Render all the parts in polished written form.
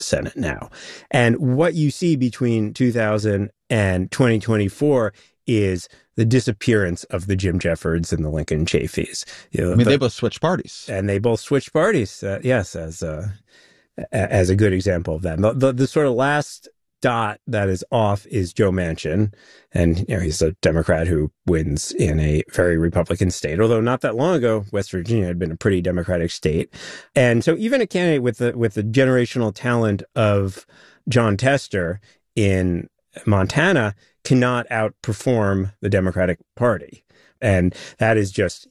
Senate now. And what you see between 2000 and 2024 is the disappearance of the Jim Jeffords and the Lincoln Chafees. They both switched parties. And they both switched parties, yes, as a good example of that. The sort of last dot that is off is Joe Manchin. And, he's a Democrat who wins in a very Republican state, although not that long ago, West Virginia had been a pretty Democratic state. And so even a candidate with the generational talent of Jon Tester in Montana cannot outperform the Democratic Party. And that is just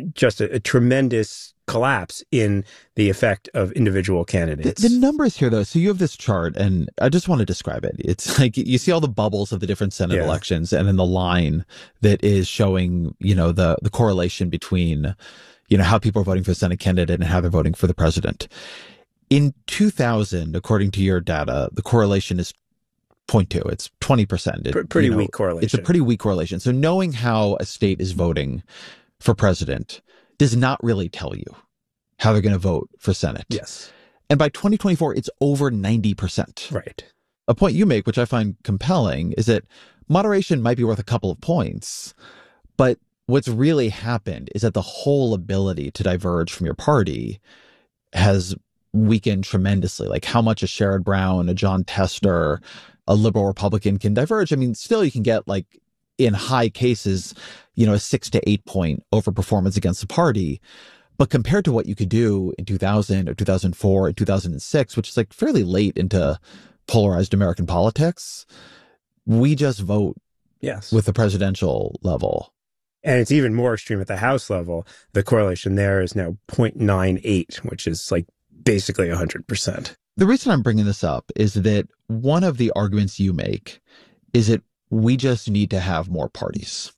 a tremendous collapse in the effect of individual candidates. The numbers here, though, so you have this chart, and I just want to describe it. It's like you see all the bubbles of the different Senate elections, and then the line that is showing, the correlation between, how people are voting for the Senate candidate and how they're voting for the president. In 2000, according to your data, the correlation is 0.2. It's 20%. Pretty weak correlation. It's a pretty weak correlation. So knowing how a state is voting for president does not really tell you how they're going to vote for Senate. Yes. And by 2024, it's over 90%. Right. A point you make, which I find compelling, is that moderation might be worth a couple of points, but what's really happened is that the whole ability to diverge from your party has weakened tremendously. Like how much a Sherrod Brown, a Jon Tester, a liberal Republican can diverge. I mean, still you can get in high cases, a 6 to 8 point overperformance against the party. But compared to what you could do in 2000 or 2004 and 2006, which is fairly late into polarized American politics, we just vote with the presidential level. And it's even more extreme at the House level. The correlation there is now 0.98, which is basically 100%. The reason I'm bringing this up is that one of the arguments you make is that we just need to have more parties.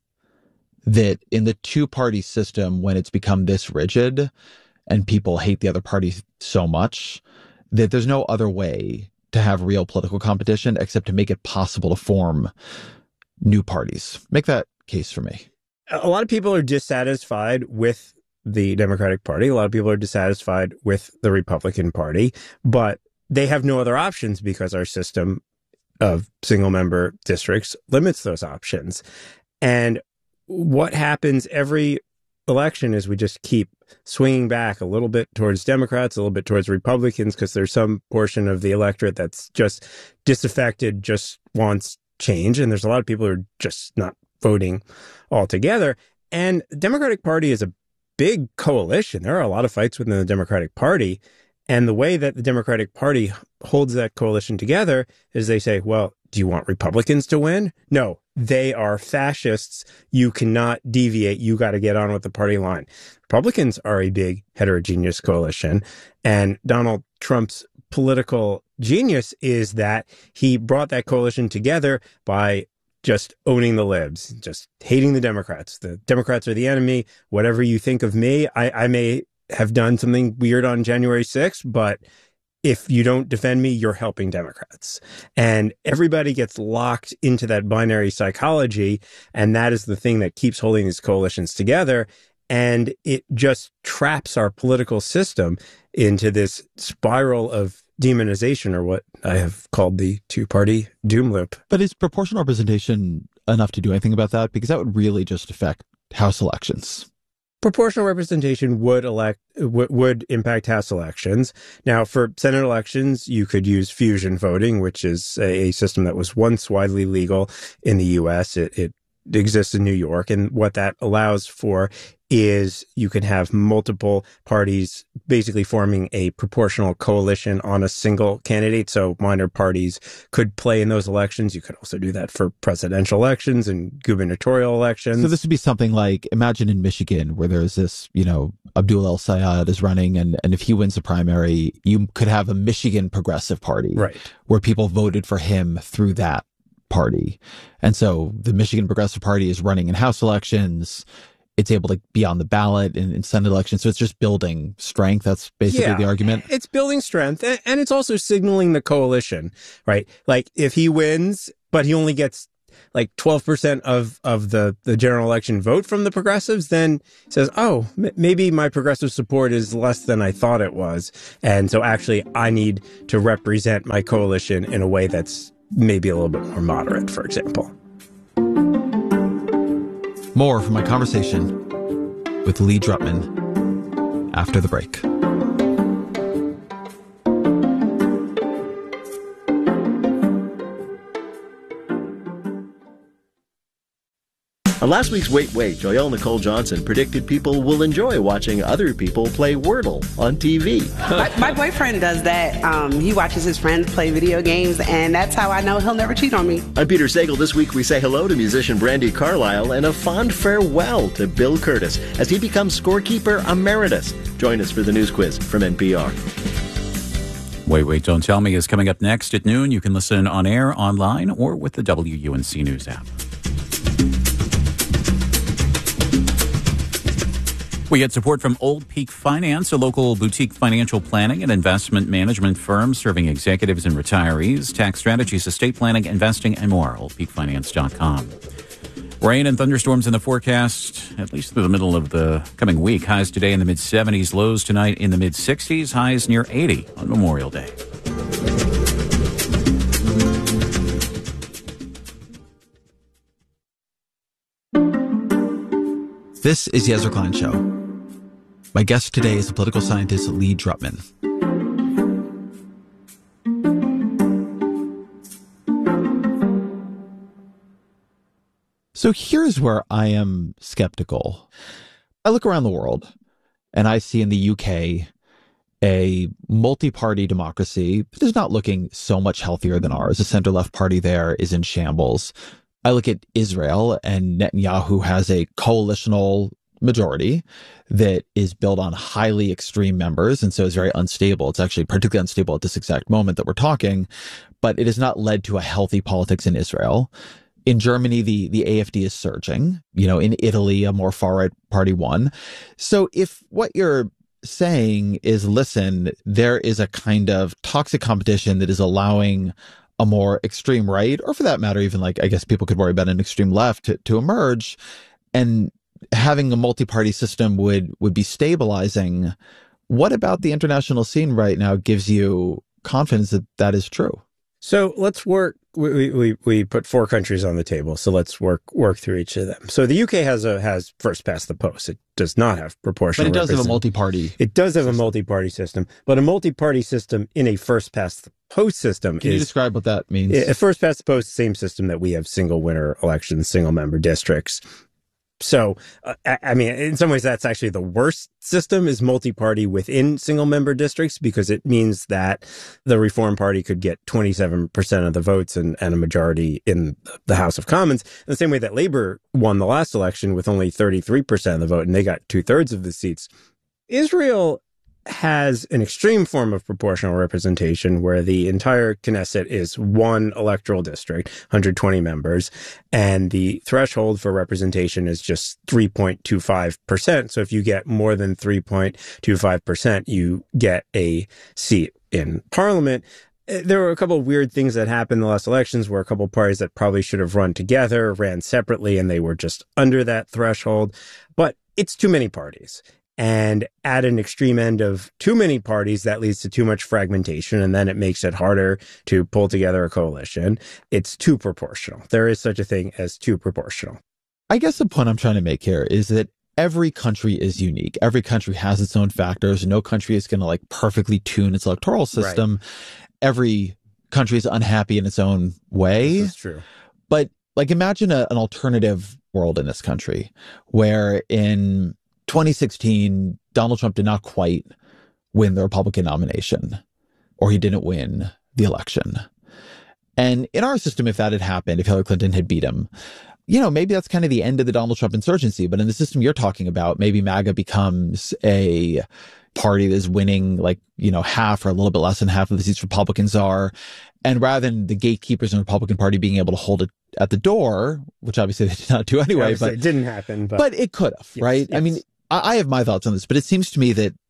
That in the two-party system, when it's become this rigid and people hate the other party so much, that there's no other way to have real political competition except to make it possible to form new parties. Make that case for me. A lot of people are dissatisfied with the Democratic Party. A lot of people are dissatisfied with the Republican Party, but they have no other options because our system of single-member districts limits those options. And what happens every election is we just keep swinging back a little bit towards Democrats, a little bit towards Republicans, because there's some portion of the electorate that's just disaffected, just wants change. And there's a lot of people who are just not voting altogether. And the Democratic Party is a big coalition. There are a lot of fights within the Democratic Party. And the way that the Democratic Party holds that coalition together is they say, well, do you want Republicans to win? No, they are fascists. You cannot deviate. You got to get on with the party line. Republicans are a big heterogeneous coalition. And Donald Trump's political genius is that he brought that coalition together by just owning the libs, just hating the Democrats. The Democrats are the enemy. Whatever you think of me, I may have done something weird on January 6th, but if you don't defend me, you're helping Democrats. And everybody gets locked into that binary psychology. And that is the thing that keeps holding these coalitions together. And it just traps our political system into this spiral of demonization, or what I have called the two-party doom loop. But is proportional representation enough to do anything about that? Because that would really just affect House elections. Proportional representation would impact House elections. Now, for Senate elections, you could use fusion voting, which is a system that was once widely legal in the U.S. It exists in New York. And what that allows for is you can have multiple parties basically forming a proportional coalition on a single candidate. So minor parties could play in those elections. You could also do that for presidential elections and gubernatorial elections. So this would be something like, imagine in Michigan where there's this, Abdul El Sayed is running, and if he wins the primary, you could have a Michigan Progressive Party, right, where people voted for him through that party. And so the Michigan Progressive Party is running in House elections. It's able to be on the ballot in Senate elections. So it's just building strength. That's basically the argument. It's building strength. And it's also signaling the coalition, right? Like if he wins, but he only gets like 12% of the general election vote from the progressives, then says, oh, maybe my progressive support is less than I thought it was. And so actually I need to represent my coalition in a way that's maybe a little bit more moderate, for example. More from my conversation with Lee Drutman after the break. On last week's Wait, Joyelle Nicole Johnson predicted people will enjoy watching other people play Wordle on TV. My boyfriend does that. He watches his friends play video games, and that's how I know he'll never cheat on me. I'm Peter Sagal. This week we say hello to musician Brandi Carlile and a fond farewell to Bill Curtis as he becomes scorekeeper emeritus. Join us for the news quiz from NPR. Wait, Don't Tell Me is coming up next at noon. You can listen on air, online, or with the WUNC News app. We get support from Old Peak Finance, a local boutique financial planning and investment management firm serving executives and retirees, tax strategies, estate planning, investing, and more. OldPeakFinance.com. Rain and thunderstorms in the forecast, at least through the middle of the coming week. Highs today in the mid-70s, lows tonight in the mid-60s, highs near 80 on Memorial Day. This is the Ezra Klein Show. My guest today is the political scientist Lee Drutman. So here's where I am skeptical. I look around the world and I see in the UK a multi-party democracy that is not looking so much healthier than ours. The center-left party there is in shambles. I look at Israel and Netanyahu has a coalitional majority that is built on highly extreme members and so is very unstable. It's actually particularly unstable at this exact moment that we're talking, but it has not led to a healthy politics in Israel. In Germany, the AfD is surging. In Italy, a more far-right party won. So if what you're saying is, listen, there is a kind of toxic competition that is allowing a more extreme right, or for that matter, even I guess people could worry about an extreme left to emerge, and having a multi-party system would be stabilizing. What about the international scene right now gives you confidence that that is true? So let's work. We put 4 countries on the table. So let's work through each of them. So the UK has first past the post. It does not have proportional. But it does have a multi-party. It does have a multi-party system. But a multi-party system in a first past the post system Can you describe what that means? A first past the post, same system that we have single winner elections, single member districts. So, I mean, in some ways, that's actually the worst system is multi-party within single-member districts because it means that the Reform Party could get 27% of the votes and a majority in the House of Commons. In the same way that Labour won the last election with only 33% of the vote and they got 2/3 of the seats. Israel has an extreme form of proportional representation where the entire Knesset is one electoral district, 120 members, and the threshold for representation is just 3.25%. So if you get more than 3.25%, you get a seat in parliament. There were a couple of weird things that happened in the last elections where a couple of parties that probably should have run together ran separately and they were just under that threshold. But it's too many parties. And at an extreme end of too many parties, that leads to too much fragmentation, and then it makes it harder to pull together a coalition. It's too proportional. There is such a thing as too proportional. I guess the point I'm trying to make here is that every country is unique. Every country has its own factors. No country is going to perfectly tune its electoral system. Right. Every country is unhappy in its own way. This is true. But imagine an alternative world in this country where in 2016, Donald Trump did not quite win the Republican nomination, or he didn't win the election. And in our system, if that had happened, if Hillary Clinton had beat him, maybe that's kind of the end of the Donald Trump insurgency. But in the system you're talking about, maybe MAGA becomes a party that's winning half or a little bit less than half of the seats Republicans are. And rather than the gatekeepers in the Republican Party being able to hold it at the door, which obviously they did not do anyway. Yeah, but it didn't happen. But it could have, yes, right? Yes. I mean, I have my thoughts on this, but it seems to me that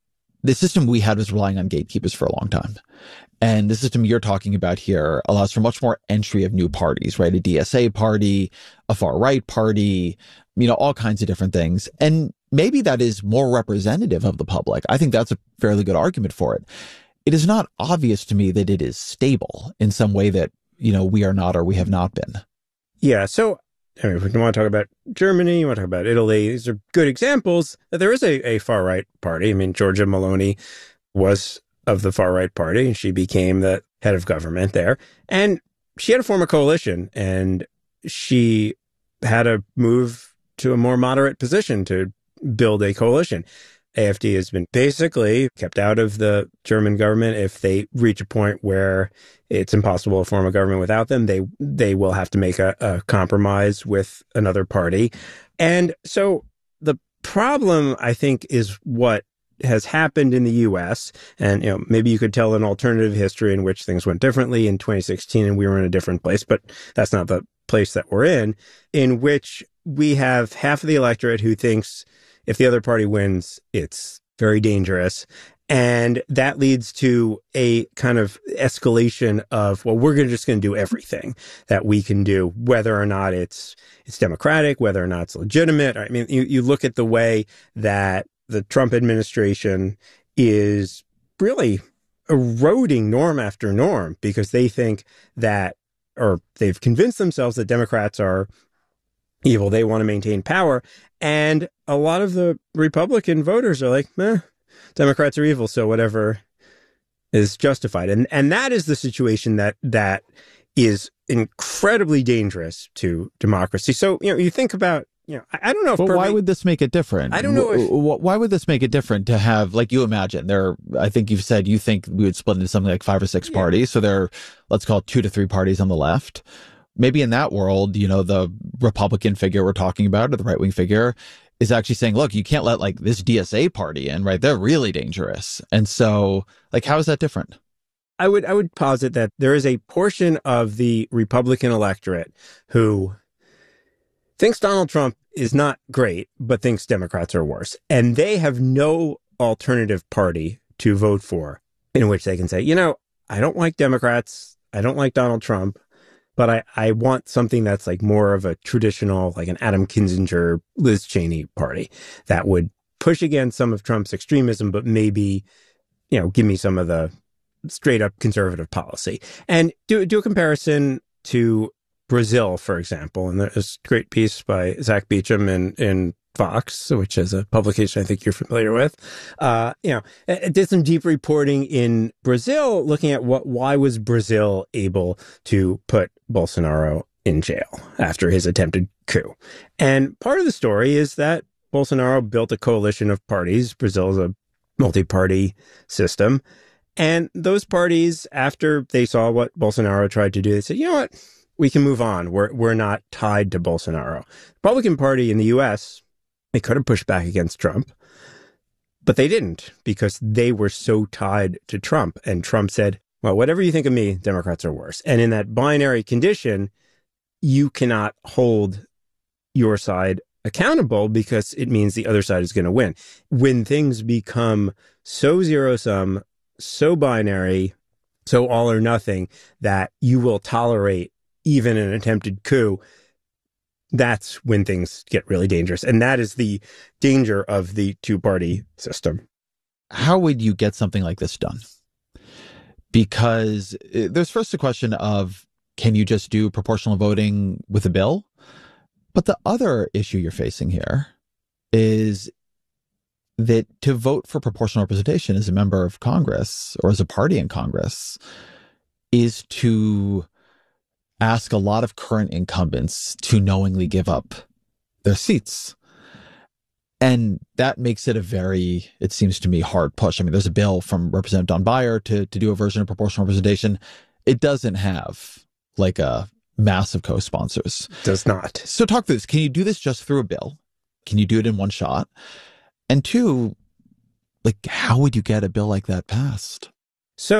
the system we had was relying on gatekeepers for a long time. And the system you're talking about here allows for much more entry of new parties, right? A DSA party, a far-right party, all kinds of different things. And maybe that is more representative of the public. I think that's a fairly good argument for it. It is not obvious to me that it is stable in some way that, we are not or we have not been. Yeah. So, if we want to talk about Germany, you want to talk about Italy, these are good examples that there is a far-right party. I mean, Giorgia Meloni was of the far-right party, and she became the head of government there. And she had to form a coalition, and she had to move to a more moderate position to build a coalition. AfD has been basically kept out of the German government. If they reach a point where it's impossible to form a government without them, they will have to make a compromise with another party. And so the problem, I think, is what has happened in the U.S. And, maybe you could tell an alternative history in which things went differently in 2016 and we were in a different place, but that's not the place that we're in which we have half of the electorate who thinks if the other party wins, it's very dangerous. And that leads to a kind of escalation of, well, we're just going to do everything that we can do, whether or not it's democratic, whether or not it's legitimate. I mean, you look at the way that the Trump administration is really eroding norm after norm because they think that, or they've convinced themselves that Democrats are evil. They want to maintain power. And a lot of the Republican voters are like, Democrats are evil, so whatever is justified. And that is the situation that is incredibly dangerous to democracy. So, you think about, I don't know. But why would this make it different? I don't know. Why would this make it different to have, like you imagine, I think you've said you think we would split into something like 5 or 6 parties. So there are, let's call it 2 to 3 parties on the left. Maybe in that world, the Republican figure we're talking about or the right-wing figure is actually saying, look, you can't let this DSA party in, right? They're really dangerous. And so how is that different? I would posit that there is a portion of the Republican electorate who thinks Donald Trump is not great, but thinks Democrats are worse. And they have no alternative party to vote for in which they can say, I don't like Democrats. I don't like Donald Trump. But I want something that's more of a traditional, like an Adam Kinzinger, Liz Cheney party that would push against some of Trump's extremism, but maybe, give me some of the straight up conservative policy. And do a comparison to Brazil, for example. And there's a great piece by Zach Beecham in Vox, which is a publication I think you're familiar with. It did some deep reporting in Brazil looking at why was Brazil able to put Bolsonaro in jail after his attempted coup. And part of the story is that Bolsonaro built a coalition of parties. Brazil is a multi-party system. And those parties, after they saw what Bolsonaro tried to do, they said, you know what? We can move on. We're not tied to Bolsonaro. The Republican Party in the U.S., they could have pushed back against Trump, but they didn't because they were so tied to Trump. And Trump said, well, whatever you think of me, Democrats are worse. And in that binary condition, you cannot hold your side accountable because it means the other side is going to win. When things become so zero-sum, so binary, so all or nothing that you will tolerate even an attempted coup, that's when things get really dangerous. And that is the danger of the two-party system. How would you get something like this done? Because there's first a question of, can you just do proportional voting with a bill? But the other issue you're facing here is that to vote for proportional representation as a member of Congress or as a party in Congress is to ask a lot of current incumbents to knowingly give up their seats. And that makes it a very, it seems to me, hard push. I mean, there's a bill from Representative Don Beyer to do a version of proportional representation. It doesn't have like a massive co-sponsors. Does not. So talk through this. Can you do this just through a bill? Can you do it in one shot? And two, like, how would you get a bill like that passed? So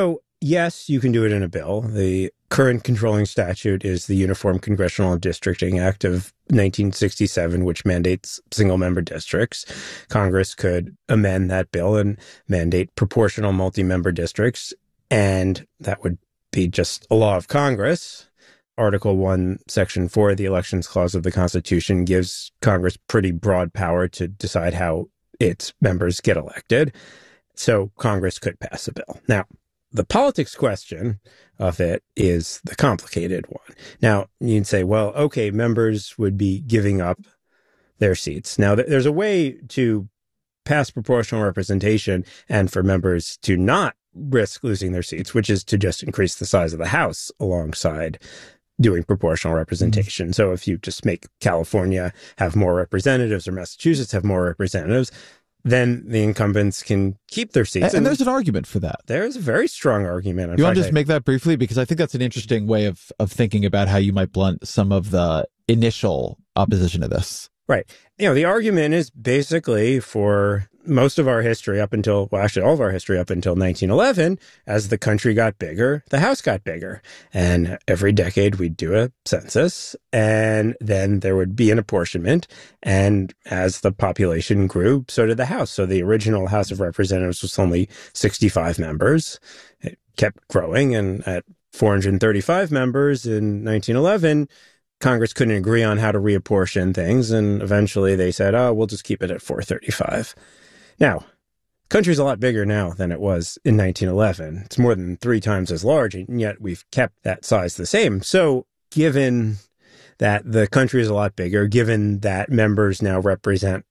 yes, you can do it in a bill. The current controlling statute is the Uniform Congressional Districting Act of 1967, which mandates single-member districts. Congress could amend that bill and mandate proportional multi-member districts, and that would be just a law of Congress. Article 1, Section 4 of the Elections Clause of the Constitution gives Congress pretty broad power to decide how its members get elected. So Congress could pass a bill. Now, the politics question of it is the complicated one. Now, you'd say, well, okay, members would be giving up their seats. Now, there's a way to pass proportional representation and for members to not risk losing their seats, which is to just increase the size of the House alongside doing proportional representation. Mm-hmm. So if you just make California have more representatives or Massachusetts have more representatives, then the incumbents can keep their seats. And there's an argument for that. There's a very strong argument. You want to just make that briefly? Because I think that's an interesting way of thinking about how you might blunt some of the initial opposition to this. Right. The argument is basically for most of our history up until, well, actually all of our history up until 1911, as the country got bigger, the House got bigger. And every decade we'd do a census, and then there would be an apportionment. And as the population grew, so did the House. So the original House of Representatives was only 65 members. It kept growing, and at 435 members in 1911, Congress couldn't agree on how to reapportion things, and eventually they said, oh, we'll just keep it at 435. Now, the country's a lot bigger now than it was in 1911. It's more than 3 times as large, and yet we've kept that size the same. So given that the country is a lot bigger, given that members now represent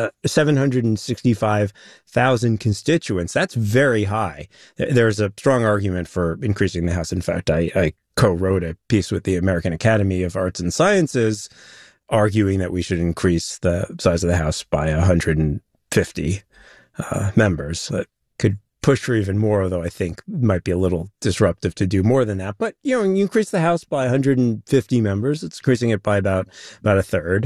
765,000 constituents, that's very high. There's a strong argument for increasing the House. In fact, I co-wrote a piece with the American Academy of Arts and Sciences arguing that we should increase the size of the House by 150 members. That could push for even more, although I think might be a little disruptive to do more than that. But, you increase the House by 150 members, it's increasing it by about a third.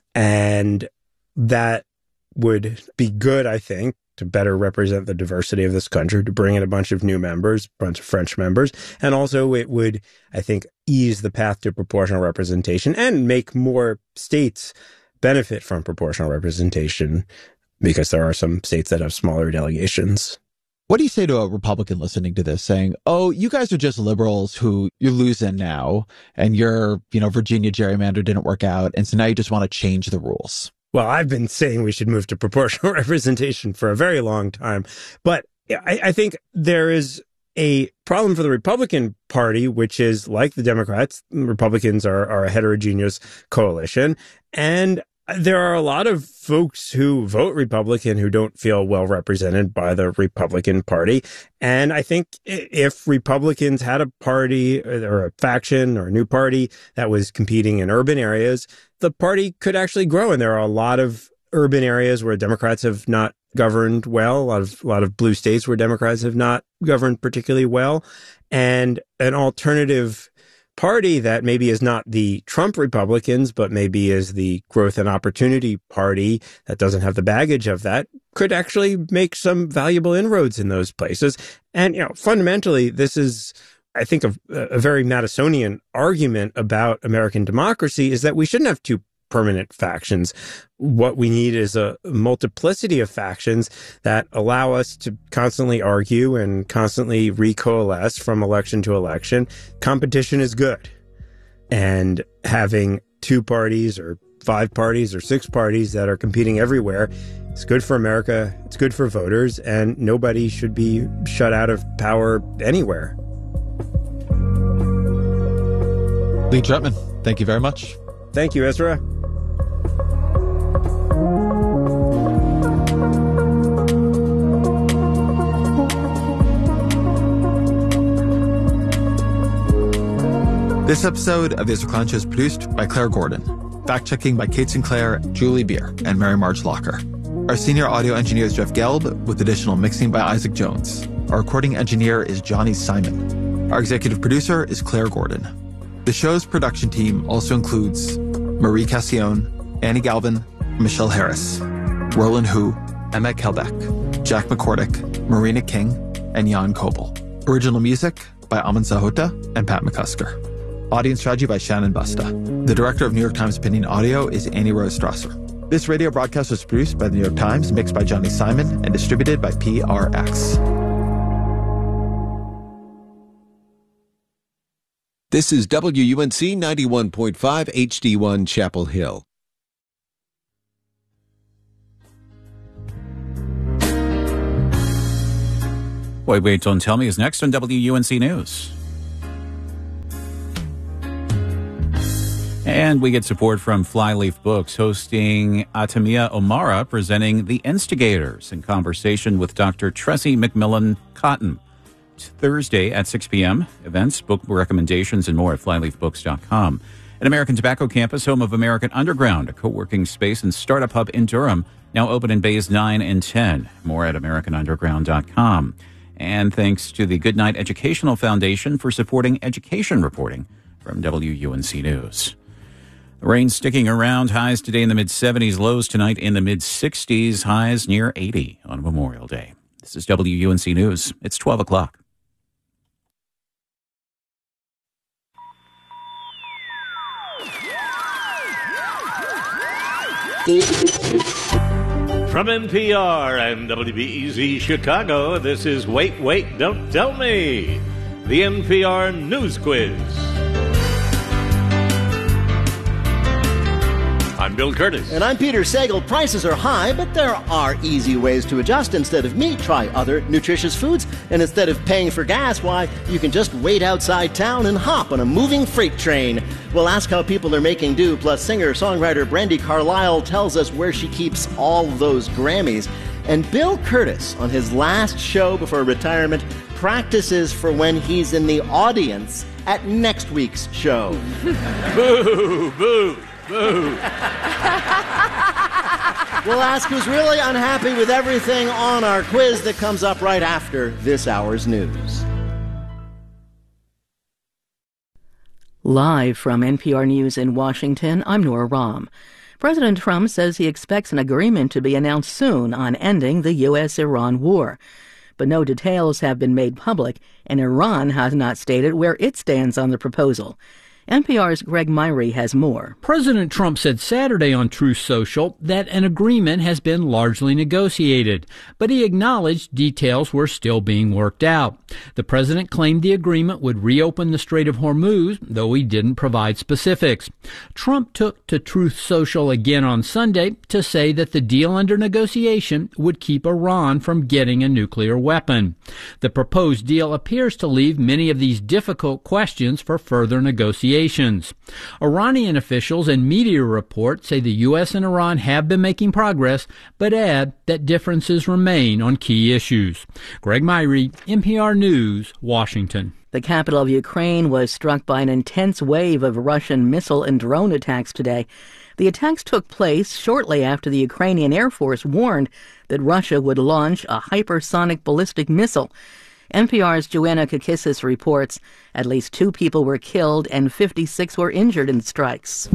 And that would be good, I think, to better represent the diversity of this country, to bring in a bunch of new members, a bunch of French members. And also it would, I think, ease the path to proportional representation and make more states benefit from proportional representation, because there are some states that have smaller delegations. What do you say to a Republican listening to this saying, oh, you guys are just liberals who you're losing now, and your, Virginia gerrymander didn't work out, and so now you just want to change the rules? Well, I've been saying we should move to proportional representation for a very long time, but I think there is a problem for the Republican Party, which is like the Democrats. Republicans are a heterogeneous coalition, and there are a lot of folks who vote Republican who don't feel well represented by the Republican Party. And I think if Republicans had a party or a faction or a new party that was competing in urban areas, the party could actually grow. And there are a lot of urban areas where Democrats have not governed well, a lot of blue states where Democrats have not governed particularly well. And an alternative party that maybe is not the Trump Republicans, but maybe is the Growth and Opportunity Party that doesn't have the baggage of that, could actually make some valuable inroads in those places. And, fundamentally, this is, I think, a very Madisonian argument about American democracy, is that we shouldn't have two permanent factions. What we need is a multiplicity of factions that allow us to constantly argue and constantly recoalesce from election to election. Competition is good. And having 2 parties or 5 parties or 6 parties that are competing everywhere, it's good for America, it's good for voters, and nobody should be shut out of power anywhere. Lee Drutman, thank you very much. Thank you, Ezra. This episode of the Ezra Klein Show is produced by Claire Gordon. Fact-checking by Kate Sinclair, Julie Beer, and Mary Marge Locker. Our senior audio engineer is Jeff Gelb, with additional mixing by Isaac Jones. Our recording engineer is Johnny Simon. Our executive producer is Claire Gordon. The show's production team also includes Marie Cassione, Annie Galvin, Michelle Harris, Roland Hu, Emma Kelbeck, Jack McCordick, Marina King, and Jan Kobel. Original music by Aman Sahota and Pat McCusker. Audience strategy by Shannon Busta. The director of New York Times Opinion Audio is Annie Rose Strasser. This radio broadcast was produced by the New York Times, mixed by Johnny Simon, and distributed by PRX. This is WUNC 91.5 HD1 Chapel Hill. Wait, Don't Tell Me is next on WUNC News. And we get support from Flyleaf Books, hosting Atamiya O'Mara presenting The Instigators in conversation with Dr. Tressie McMillan Cotton. Thursday at 6 p.m. Events, book recommendations, and more at flyleafbooks.com. An American Tobacco Campus, home of American Underground, a co-working space and startup hub in Durham, now open in Bays 9 and 10. More at americanunderground.com. And thanks to the Goodnight Educational Foundation for supporting education reporting from WUNC News. The rain sticking around, highs today in the mid-70s, lows tonight in the mid-60s, highs near 80 on Memorial Day. This is WUNC News. It's 12 o'clock. From NPR and WBEZ Chicago, this is Wait, Don't Tell Me, the NPR News Quiz. I'm Bill Curtis. And I'm Peter Sagal. Prices are high, but there are easy ways to adjust. Instead of meat, try other nutritious foods. And instead of paying for gas, why, you can just wait outside town and hop on a moving freight train. We'll ask how people are making do, plus singer-songwriter Brandi Carlile tells us where she keeps all those Grammys. And Bill Curtis, on his last show before retirement, practices for when he's in the audience at next week's show. Boo, boo. Boo. We'll ask who's really unhappy with everything on our quiz that comes up right after this hour's news. Live from NPR News in Washington, I'm Nora Rahm. President Trump says he expects an agreement to be announced soon on ending the U.S.-Iran war. But no details have been made public, and Iran has not stated where it stands on the proposal. NPR's Greg Myrie has more. President Trump said Saturday on Truth Social that an agreement has been largely negotiated, but he acknowledged details were still being worked out. The president claimed the agreement would reopen the Strait of Hormuz, though he didn't provide specifics. Trump took to Truth Social again on Sunday to say that the deal under negotiation would keep Iran from getting a nuclear weapon. The proposed deal appears to leave many of these difficult questions for further negotiations. Iranian officials and media reports say the U.S. and Iran have been making progress, but add that differences remain on key issues. Greg Myrie, NPR News, Washington. The capital of Ukraine was struck by an intense wave of Russian missile and drone attacks today. The attacks took place shortly after the Ukrainian Air Force warned that Russia would launch a hypersonic ballistic missile. NPR's Joanna Kakissis reports at least 2 people were killed and 56 were injured in the strikes.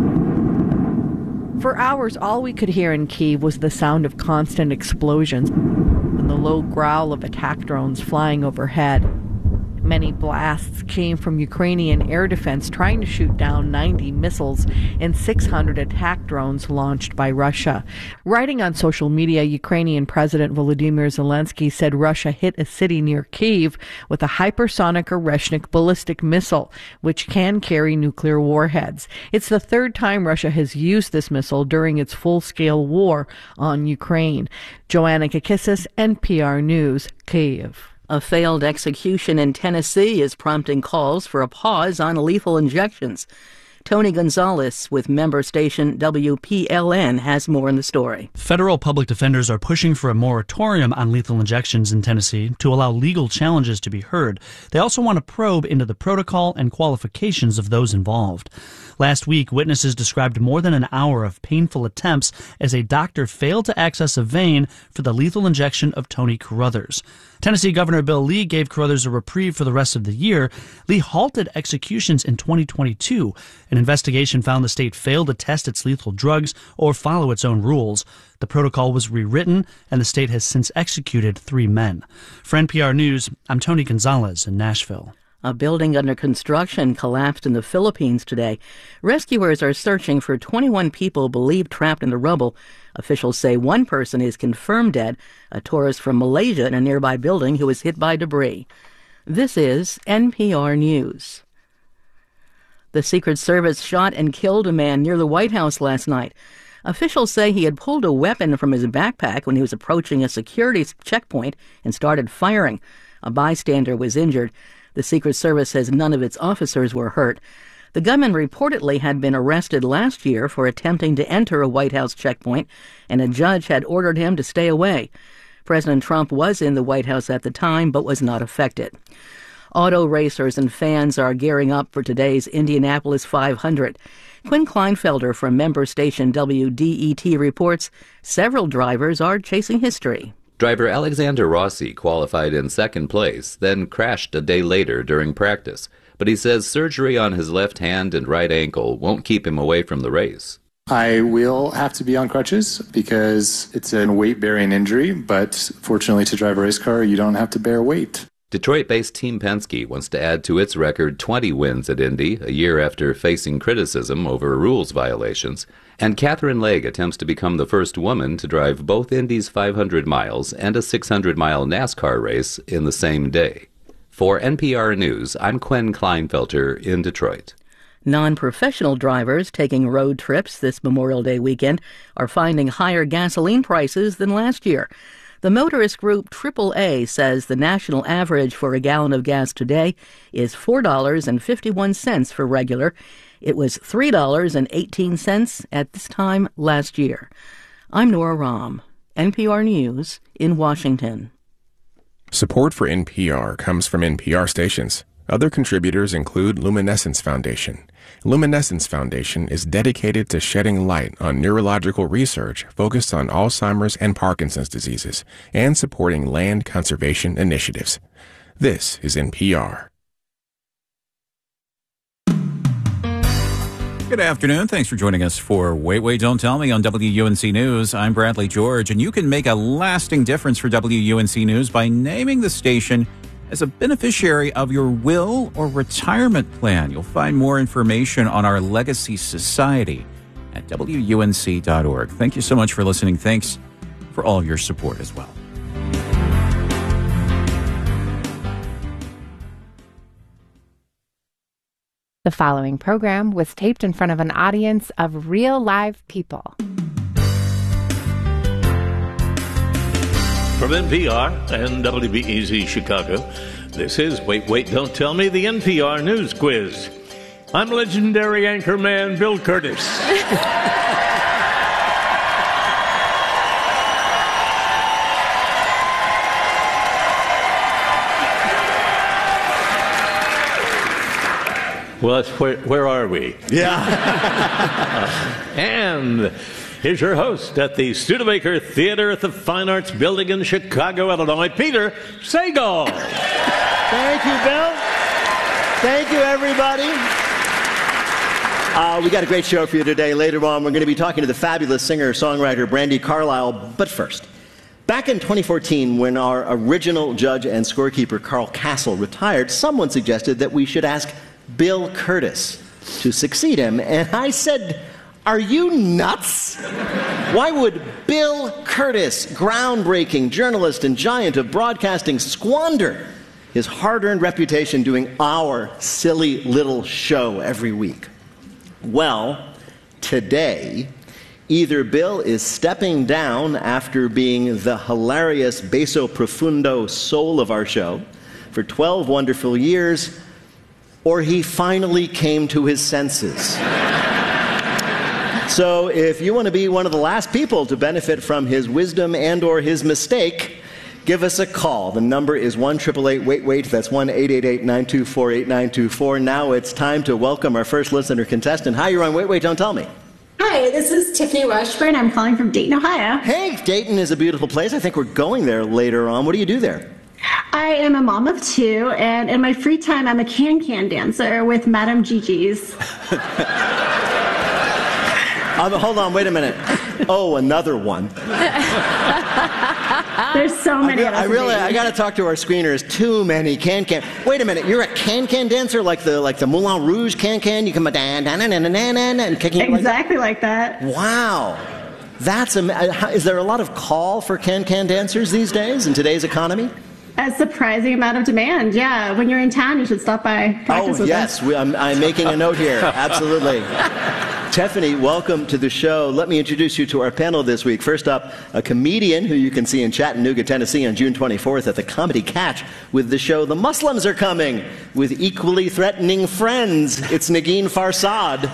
For hours, all we could hear in Kyiv was the sound of constant explosions and the low growl of attack drones flying overhead. Many blasts came from Ukrainian air defense trying to shoot down 90 missiles and 600 attack drones launched by Russia. Writing on social media, Ukrainian President Volodymyr Zelensky said Russia hit a city near Kyiv with a hypersonic Oreshnik ballistic missile, which can carry nuclear warheads. It's the 3rd time Russia has used this missile during its full-scale war on Ukraine. Joanna Kakissis, NPR News, Kyiv. A failed execution in Tennessee is prompting calls for a pause on lethal injections. Tony Gonzalez with member station WPLN has more in the story. Federal public defenders are pushing for a moratorium on lethal injections in Tennessee to allow legal challenges to be heard. They also want to probe into the protocol and qualifications of those involved. Last week, witnesses described more than an hour of painful attempts as a doctor failed to access a vein for the lethal injection of Tony Carruthers. Tennessee Governor Bill Lee gave Carruthers a reprieve for the rest of the year. Lee halted executions in 2022. An investigation found the state failed to test its lethal drugs or follow its own rules. The protocol was rewritten, and the state has since executed 3 men. For NPR News, I'm Tony Gonzalez in Nashville. A building under construction collapsed in the Philippines today. Rescuers are searching for 21 people believed trapped in the rubble. Officials say one person is confirmed dead, a tourist from Malaysia in a nearby building who was hit by debris. This is NPR News. The Secret Service shot and killed a man near the White House last night. Officials say he had pulled a weapon from his backpack when he was approaching a security checkpoint and started firing. A bystander was injured. The Secret Service says none of its officers were hurt. The gunman reportedly had been arrested last year for attempting to enter a White House checkpoint, and a judge had ordered him to stay away. President Trump was in the White House at the time, but was not affected. Auto racers and fans are gearing up for today's Indianapolis 500. Quinn Kleinfelder from member station WDET reports several drivers are chasing history. Driver Alexander Rossi qualified in second place, then crashed a day later during practice. But he says surgery on his left hand and right ankle won't keep him away from the race. I will have to be on crutches because it's a weight-bearing injury, but fortunately to drive a race car, you don't have to bear weight. Detroit-based Team Penske wants to add to its record 20 wins at Indy, a year after facing criticism over rules violations. And Catherine Legge attempts to become the first woman to drive both Indy's 500 miles and a 600-mile NASCAR race in the same day. For NPR News, I'm Quinn Kleinfelter in Detroit. Non-professional drivers taking road trips this Memorial Day weekend are finding higher gasoline prices than last year. The motorist group AAA says the national average for a gallon of gas today is $4.51 for regular. It was $3.18 at this time last year. I'm Nora Rahm, NPR News in Washington. Support for NPR comes from NPR stations. Other contributors include Luminescence Foundation. Luminescence Foundation is dedicated to shedding light on neurological research focused on Alzheimer's and Parkinson's diseases and supporting land conservation initiatives. This is NPR. Good afternoon. Thanks for joining us for Wait, Wait, Don't Tell Me on WUNC News. I'm Bradley George, and you can make a lasting difference for WUNC News by naming the station as a beneficiary of your will or retirement plan. You'll find more information on our Legacy Society at WUNC.org. Thank you so much for listening. Thanks for all your support as well. The following program was taped in front of an audience of real live people. From NPR and WBEZ Chicago, this is Wait, Wait, Don't Tell Me, the NPR News Quiz. I'm legendary anchorman Bill Curtis. Well, where are we? Yeah. And here's your host at the Studebaker Theater at the Fine Arts Building in Chicago, Illinois, Peter Sagal. Thank you, Bill. Thank you, everybody. We got a great show for you today. Later on, we're going to be talking to the fabulous singer-songwriter Brandi Carlile. But first, back in 2014, when our original judge and scorekeeper Carl Castle retired, someone suggested that we should ask Bill Curtis to succeed him. And I said, are you nuts? Why would Bill Curtis, groundbreaking journalist and giant of broadcasting, squander his hard-earned reputation doing our silly little show every week? Well, today, either Bill is stepping down after being the hilarious basso profundo soul of our show for 12 wonderful years, or he finally came to his senses. So if you want to be one of the last people to benefit from his wisdom and or his mistake, give us a call. The number is 1-888-WAIT-WAIT. That's 1-888-924-8924. Now it's time to welcome our first listener contestant. Hi, you're on Wait, Wait, Don't Tell Me. Hi, this is Tiffany Rushburn. I'm calling from Dayton, Ohio. Hey, Dayton is a beautiful place. I think we're going there later on. What do you do there? I am a mom of 2, and in my free time, I'm a can-can dancer with Madame Gigi's. Hold on, wait a minute. Oh, another one. There's so many of us. I got to talk to our screeners. Too many can-can. Wait a minute, you're a can-can dancer like the Moulin Rouge can-can? You come and kicking it exactly like that. Wow. Is there a lot of call for can-can dancers these days in today's economy? A surprising amount of demand, yeah. When you're in town, you should stop by, practice with us. I'm making a note here. Absolutely. Tiffany, welcome to the show. Let me introduce you to our panel this week. First up, a comedian who you can see in Chattanooga, Tennessee on June 24th at the Comedy Catch with the show The Muslims Are Coming with equally threatening friends. It's Negin Farsad.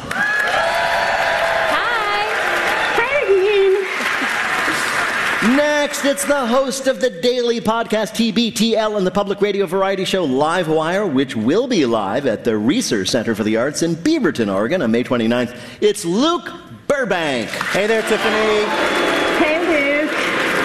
Next, it's the host of the daily podcast TBTL and the public radio variety show Live Wire, which will be live at the Research Center for the Arts in Beaverton, Oregon on May 29th. It's Luke Burbank. Hey there, Tiffany. Hey, Luke.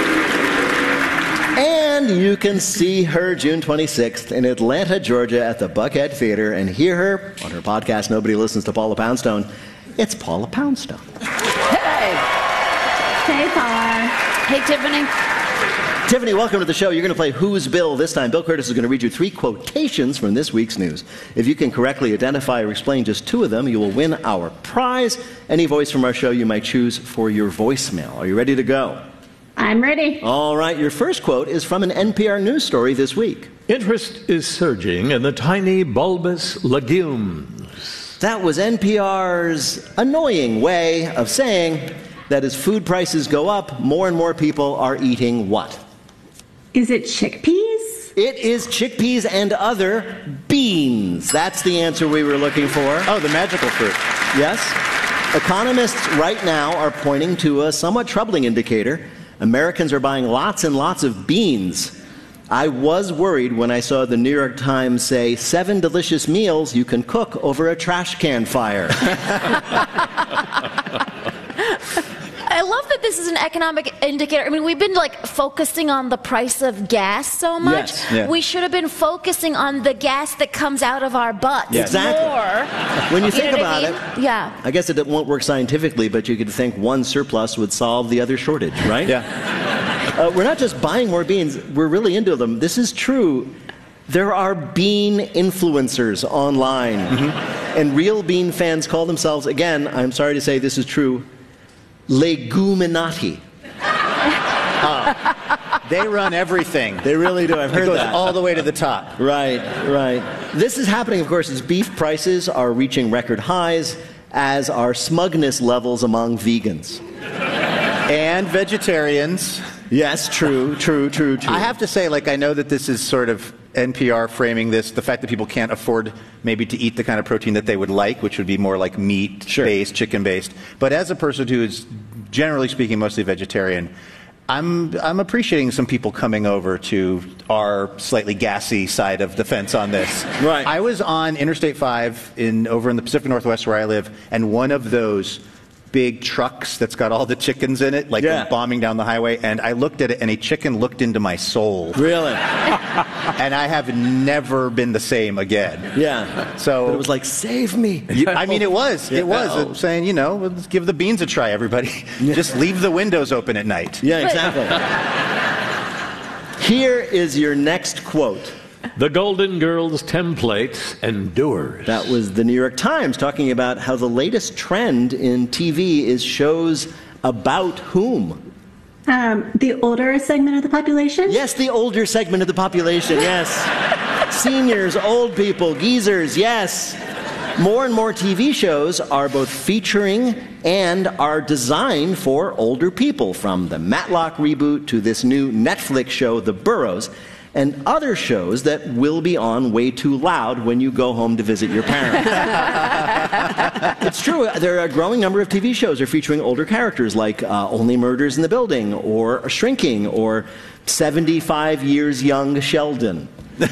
And you can see her June 26th in Atlanta, Georgia at the Buckhead Theater and hear her on her podcast, Nobody Listens to Paula Poundstone. It's Paula Poundstone. Hey. Hey, Paula. Hey, Tiffany. Tiffany, welcome to the show. You're going to play Who's Bill this time. Bill Curtis is going to read you 3 quotations from this week's news. If you can correctly identify or explain just 2 of them, you will win our prize. Any voice from our show you might choose for your voicemail. Are you ready to go? I'm ready. All right. Your first quote is from an NPR news story this week. Interest is surging in the tiny bulbous legumes. That was NPR's annoying way of saying that as food prices go up, more and more people are eating what? Is it chickpeas? It is chickpeas and other beans. That's the answer we were looking for. Oh, the magical fruit. Yes. Economists right now are pointing to a somewhat troubling indicator. Americans are buying lots and lots of beans. I was worried when I saw the New York Times say 7 delicious meals you can cook over a trash can fire. I love that this is an economic indicator. I mean, we've been focusing on the price of gas so much. Yes. Yeah. We should have been focusing on the gas that comes out of our butts Exactly. more. When you think about it, yeah. I guess it won't work scientifically, but you could think one surplus would solve the other shortage, right? Yeah. We're not just buying more beans, we're really into them. This is true. There are bean influencers online. Mm-hmm. And real bean fans call themselves, again, I'm sorry to say this is true, Leguminati. They run everything. They really do. I've heard it goes that. all the way to the top. Right. This is happening, of course, as beef prices are reaching record highs, as are smugness levels among vegans. And vegetarians. Yes, true. I have to say, I know that this is sort of NPR framing this, the fact that people can't afford maybe to eat the kind of protein that they would like, which would be more like meat-based, chicken-based. But as a person who is, generally speaking, mostly vegetarian, I'm appreciating some people coming over to our slightly gassy side of the fence on this. Right. I was on Interstate 5 over in the Pacific Northwest where I live, and one of those big trucks that's got all the chickens in it, bombing down the highway, and I looked at it, and a chicken looked into my soul. Really? And I have never been the same again. Yeah. So but it was like, save me. I mean, it was. It was saying, let's give the beans a try, everybody. Just leave the windows open at night. Yeah, exactly. Here is your next quote. The Golden Girls template endures. That was the New York Times talking about how the latest trend in TV is shows about whom? The older segment of the population? Yes, the older segment of the population, yes. Seniors, old people, geezers, yes. More and more TV shows are both featuring and are designed for older people, from the Matlock reboot to this new Netflix show, The Burrows. and other shows that will be on way too loud when you go home to visit your parents. It's true. There are a growing number of TV shows that are featuring older characters, like Only Murders in the Building, or Shrinking, or 75 Years Young Sheldon.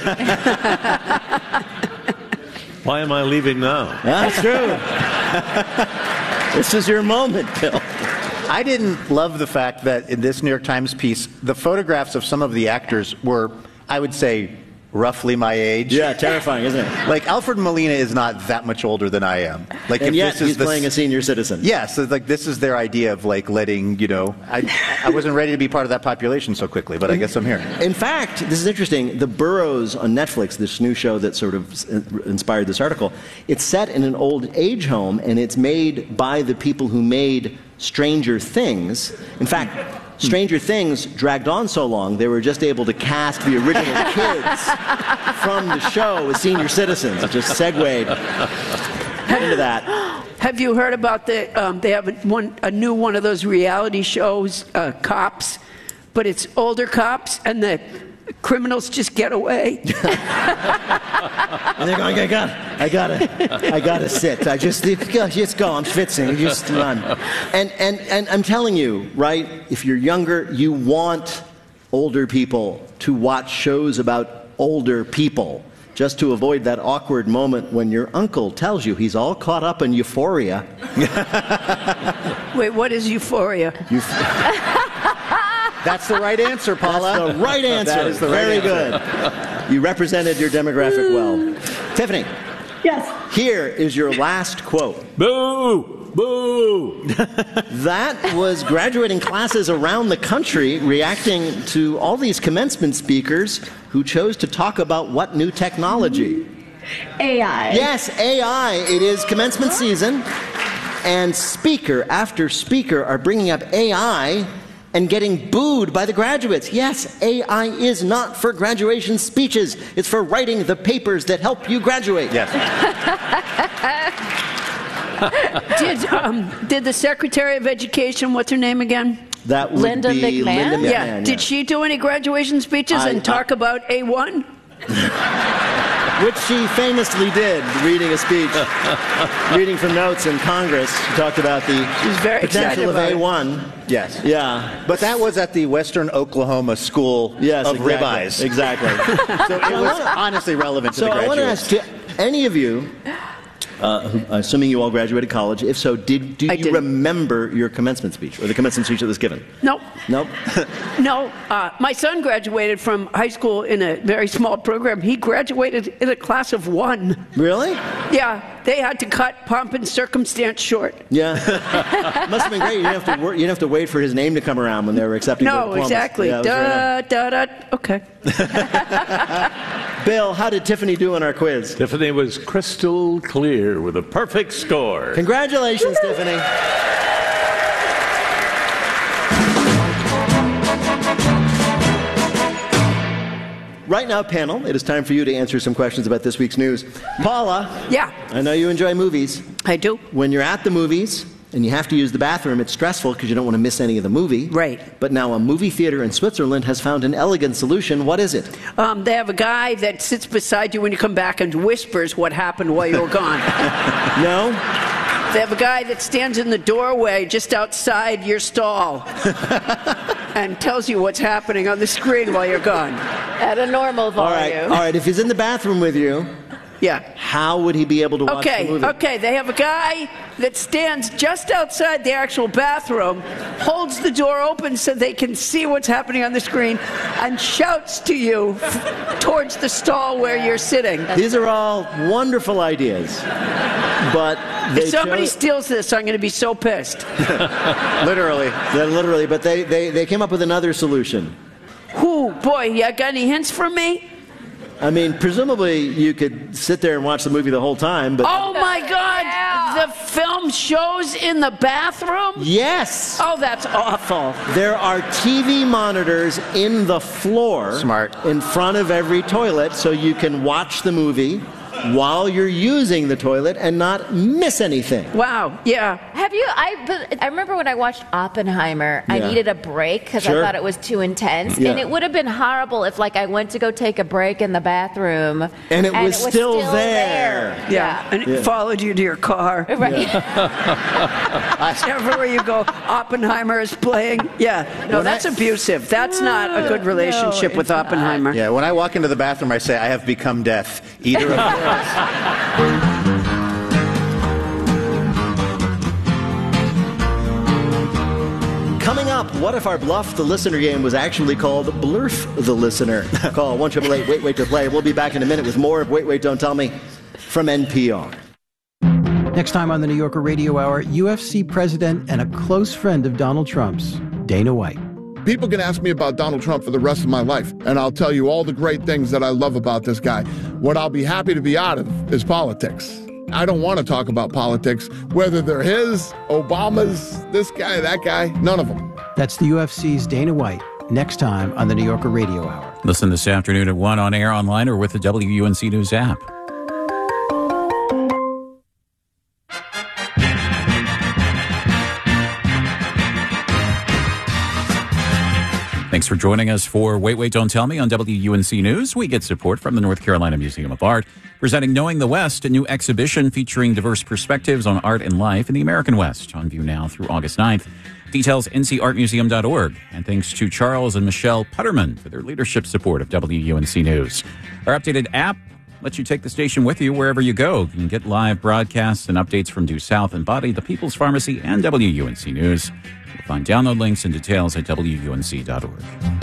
Why am I leaving now? That's true. This is your moment, Bill. I didn't love the fact that in this New York Times piece, the photographs of some of the actors were, I would say, roughly my age. Yeah, terrifying, isn't it? Like, Alfred Molina is not that much older than I am. Like, and if yet this is he's playing a senior citizen. Yes, so like this is their idea of like letting, I wasn't ready to be part of that population so quickly, but I guess I'm here. In fact, this is interesting, The Burrows on Netflix, this new show that sort of inspired this article, it's set in an old age home, and it's made by the people who made Stranger Things. In fact, Stranger Things dragged on so long, they were just able to cast the original kids from the show as senior citizens. It just segued into that. Have you heard about they have a new one of those reality shows, Cops, but it's older cops, and the criminals just get away. And they're going, I gotta sit. Just go. I'm schwitzing. Just run. And I'm telling you, right? If you're younger, you want older people to watch shows about older people, just to avoid that awkward moment when your uncle tells you he's all caught up in Euphoria. Wait, what is Euphoria? That's the right answer, Paula. That's the right answer. That is the Very right answer. good. You represented your demographic well. Tiffany. Yes. Here is your last quote. Boo! Boo! That was graduating classes around the country reacting to all these commencement speakers who chose to talk about what new technology? AI. Yes, AI. It is commencement season, and speaker after speaker are bringing up AI and getting booed by the graduates. Yes, AI is not for graduation speeches. It's for writing the papers that help you graduate. Yes. Did the Secretary of Education, what's her name again? That would Linda be McMahon? Linda McMahon. Yeah. Did she do any graduation speeches and talk about A1? Which she famously did, reading a speech, reading from notes in Congress. She talked about the potential of A1. Yes. Yeah. But that was at the Western Oklahoma School of ribeyes. Exactly. So it was honestly relevant to the graduates. So I want to ask any of you, assuming you all graduated college, if so, do you remember your commencement speech or the commencement speech that was given? Nope. Nope. No. My son graduated from high school in a very small program. He graduated in a class of 1. Really? Yeah. They had to cut Pomp and Circumstance short. Yeah. Must have been great. You didn't have to wait for his name to come around when they were accepting the diplomas. Exactly. Yeah, Okay. Bill, how did Tiffany do on our quiz? Tiffany was crystal clear with a perfect score. Congratulations, Tiffany. Right now, panel, it is time for you to answer some questions about this week's news. Paula. Yeah. I know you enjoy movies. I do. When you're at the movies and you have to use the bathroom, it's stressful because you don't want to miss any of the movie. Right. But now a movie theater in Switzerland has found an elegant solution. What is it? They have a guy that sits beside you when you come back and whispers what happened while you were gone. No? They have a guy that stands in the doorway just outside your stall and tells you what's happening on the screen while you're gone. At a normal volume. All right. If he's in the bathroom with you, yeah, how would he be able to watch the movie? Okay, they have a guy that stands just outside the actual bathroom, holds the door open so they can see what's happening on the screen, and shouts to you towards the stall where you're sitting. These are all wonderful ideas, but if somebody steals this, I'm going to be so pissed. Literally. Literally, but they came up with another solution. Who? Boy, you got any hints for me? I mean, presumably you could sit there and watch the movie the whole time, but... Oh, my God! Yeah. The film shows in the bathroom? Yes! Oh, that's awful. There are TV monitors in the floor. Smart. In front of every toilet, so you can watch the movie while you're using the toilet and not miss anything. Wow, yeah. Have you? I remember when I watched Oppenheimer, I needed a break because I thought it was too intense. Yeah. And it would have been horrible if, like, I went to go take a break in the bathroom. And it was still there. Yeah, and it followed you to your car. Right. Everywhere you go, Oppenheimer is playing. Yeah, no, that's abusive. That's not a good relationship with Oppenheimer. Yeah, when I walk into the bathroom, I say, I have become death. Either of those. Coming up, what if our Bluff the Listener game was actually called Blurf the Listener? Call 1-888-WAIT-WAIT to play. We'll be back in a minute with more of Wait, Wait, Don't Tell Me from NPR. Next time on the New Yorker Radio Hour, UFC president and a close friend of Donald Trump's, Dana White. People can ask me about Donald Trump for the rest of my life, and I'll tell you all the great things that I love about this guy. What I'll be happy to be out of is politics. I don't want to talk about politics, whether they're his, Obama's, this guy, that guy, none of them. That's the UFC's Dana White, next time on the New Yorker Radio Hour. Listen this afternoon at 1 on air, online, or with the WUNC News app. Thanks for joining us for Wait, Wait, Don't Tell Me on WUNC News. We get support from the North Carolina Museum of Art, presenting Knowing the West, a new exhibition featuring diverse perspectives on art and life in the American West, on view now through August 9th. Details, ncartmuseum.org. And thanks to Charles and Michelle Putterman for their leadership support of WUNC News. Our updated app lets you take the station with you wherever you go. You can get live broadcasts and updates from Due South and Body, the People's Pharmacy, and WUNC News. You'll find download links and details at WUNC.org.